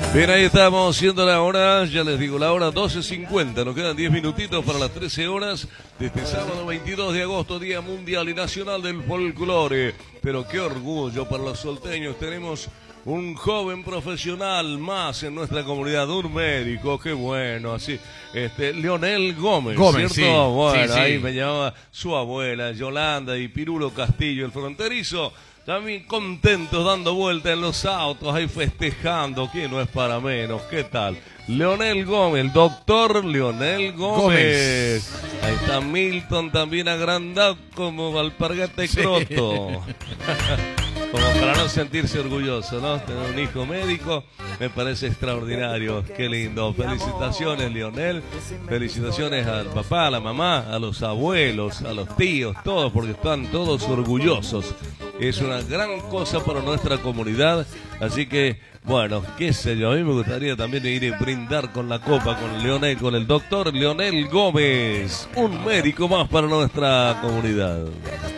Bien, ahí estamos, siendo la hora, ya les digo, la hora 12:50. Nos quedan 10 minutitos para las 13 horas de este sábado 22 de agosto, Día Mundial y Nacional del Folclore. Pero qué orgullo para los salteños. Tenemos un joven profesional más en nuestra comunidad, un médico, qué bueno, así, Leonel Gómez, ¿cierto? Sí, bueno, sí. ahí me llamaba su abuela, Yolanda y Pirulo Castillo, el fronterizo. También contentos dando vuelta en los autos, ahí festejando, que no es para menos. ¿Qué tal? Leonel Gómez, el doctor Leonel Gómez. Ahí está Milton también agrandado como Alpargata y Croto. Como para no sentirse orgulloso, ¿no? Tener un hijo médico me parece extraordinario. Qué lindo. Felicitaciones, Leonel. Felicitaciones al papá, a la mamá, a los abuelos, a los tíos, todos, porque están todos orgullosos. Es una gran cosa para nuestra comunidad. Así que, bueno, qué sé yo, a mí me gustaría también ir y brindar con la copa con Leonel, con el doctor Leonel Gómez. Un médico más para nuestra comunidad.